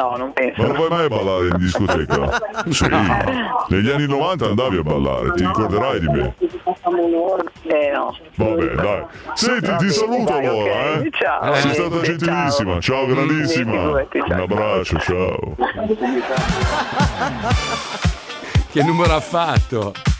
No, non penso. Ma non vai mai a ballare in discoteca? Sì, negli anni 90 andavi a ballare, ti ricorderai di me. No. Vabbè, dai. Senti, ti saluto dai, allora, ok. Ciao. Sei stata gentilissima. Ciao, grandissima. Figurati, ciao. Un abbraccio, ciao. Che numero ha fatto?